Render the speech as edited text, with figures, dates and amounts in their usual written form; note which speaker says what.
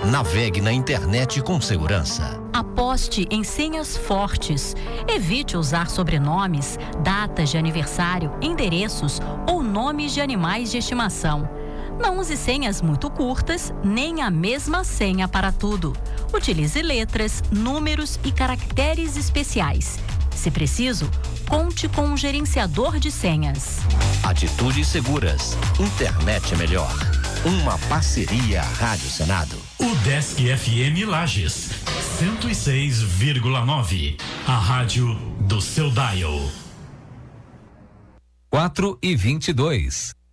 Speaker 1: Navegue na internet com segurança.
Speaker 2: Aposte em senhas fortes. Evite usar sobrenomes, datas de aniversário, endereços ou nomes de animais de estimação. Não use senhas muito curtas, nem a mesma senha para tudo. Utilize letras, números e caracteres especiais. Se preciso, conte com um gerenciador de senhas.
Speaker 1: Atitudes seguras. Internet é melhor. Uma parceria Rádio Senado.
Speaker 3: O Desk FM Lages, 106,9. A rádio do seu dial.
Speaker 4: 4:22.